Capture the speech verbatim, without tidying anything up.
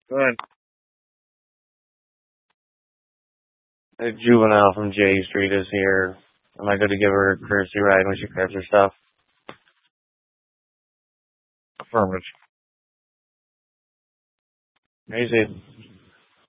Good. A juvenile from J Street is here. Am I good to give her a courtesy ride when she grabs her stuff? Affirmative. Crazy.